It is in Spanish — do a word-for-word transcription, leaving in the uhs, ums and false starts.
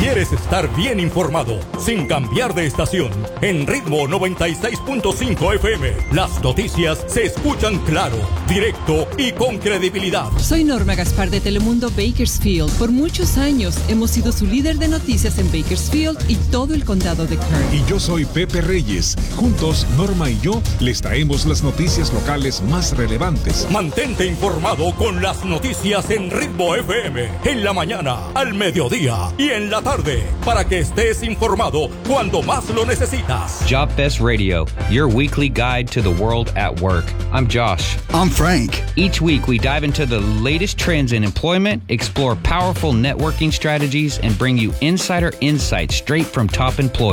¿Quieres estar bien informado sin cambiar de estación? En Ritmo noventa y seis punto cinco F M, las noticias se escuchan claro, directo y con credibilidad. Soy Norma Gaspar de Telemundo Bakersfield. Por muchos años hemos sido su líder de noticias en Bakersfield y todo el condado de Kern. Y yo soy Pepe Reyes. Juntos, Norma y yo les traemos las noticias locales más relevantes. Mantente informado con las noticias en Ritmo F M, en la mañana, al mediodía y en la tarde, para que estés informado cuando más lo necesitas. Job Fest Radio, your weekly guide to the world at work. I'm Josh. I'm Frank. Each week we dive into the latest trends in employment, explore powerful networking strategies, and bring you insider insights straight from top employers.